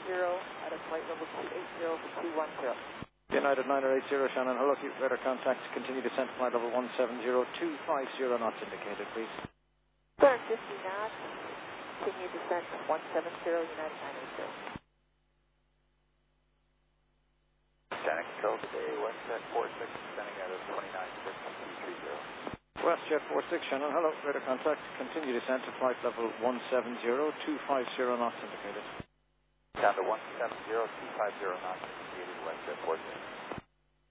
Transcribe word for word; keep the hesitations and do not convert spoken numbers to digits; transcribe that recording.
zero at a flight level two eight zero for two one zero. United niner eight zero, Shannon, hello, keep radar contact, continue descent, flight level one seven zero, two five zero knots indicated, please. Sir, fifty knots, continue descent, one seven zero, United niner eight zero. Shannon Control today, WestJet four six, descending at a twenty-nine six two three zero. WestJet four six, Shannon, hello, radar contact, continue descent to flight level one seven zero, two five zero knots indicated. Down to one seven zero, two five zero knots indicated, WestJet four six.